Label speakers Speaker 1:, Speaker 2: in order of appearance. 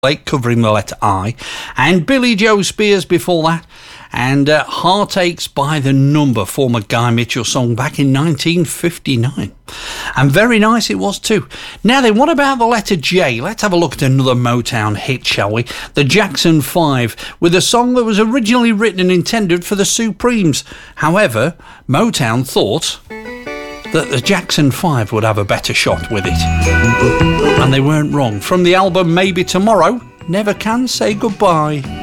Speaker 1: Lake covering the letter I, and Billy Joe Spears before that, and Heartaches by the Number, former Guy Mitchell song back in 1959. And very nice it was too. Now then, what about the letter J? Let's have a look at another Motown hit, shall we? The Jackson 5, with a song that was originally written and intended for the Supremes. However, Motown thought that the Jackson 5 would have a better shot with it. And they weren't wrong. From the album Maybe Tomorrow, Never Can Say Goodbye.